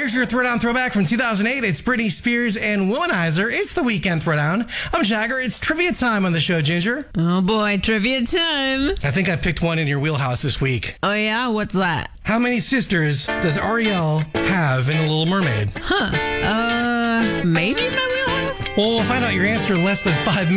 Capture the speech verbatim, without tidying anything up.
Here's your Throwdown throwback from two thousand eight. It's Britney Spears and Womanizer. It's the weekend Throwdown. I'm Jagger. It's trivia time on the show, Ginger. Oh boy, trivia time. I think I picked one in your wheelhouse this week. Oh yeah? What's that? How many sisters does Ariel have in The Little Mermaid? Huh. Uh, maybe in my wheelhouse? Well, we'll find out your answer in less than five minutes.